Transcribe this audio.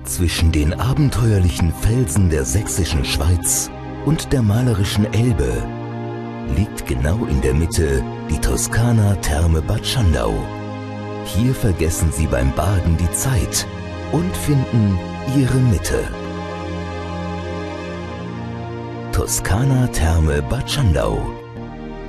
Zwischen den abenteuerlichen Felsen der sächsischen Schweiz und der malerischen Elbe liegt genau in der Mitte die Toskana Therme Bad Schandau. Hier vergessen Sie beim Baden die Zeit und finden Ihre Mitte. Toskana Therme Bad Schandau.